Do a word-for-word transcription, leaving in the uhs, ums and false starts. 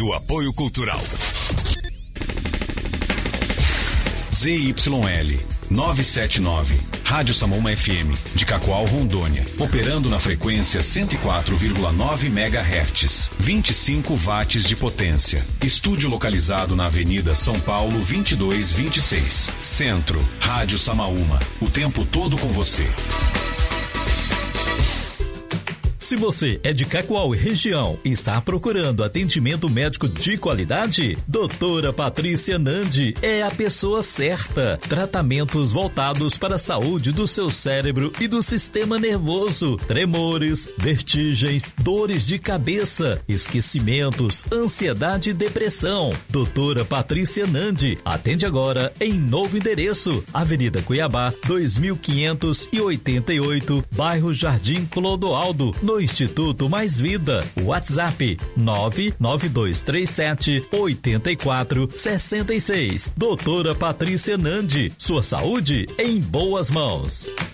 do apoio cultural. Z Y L novecentos e setenta e nove, Rádio Samoma F M, de Cacoal, Rondônia, operando na frequência cento e quatro vírgula nove megahertz, vinte e cinco watts de potência. Estúdio localizado na Avenida São Paulo vinte e dois vinte e seis. Centro, Rádio Samaúma, o tempo todo com você. Se você é de Cacoal e região e está procurando atendimento médico de qualidade, doutora Patrícia Nandi é a pessoa certa. Tratamentos voltados para a saúde do seu cérebro e do sistema nervoso, tremores, vertigens, dores de cabeça, esquecimentos, ansiedade e depressão. doutora Patrícia Nandi atende agora em novo endereço, Avenida Cuiabá, dois mil quinhentos e oitenta e oito, bairro Jardim Clodoaldo, no Instituto Mais Vida. WhatsApp nove nove dois três sete oito quatro seis seis. doutora Patrícia Nandi, sua saúde em boas mãos.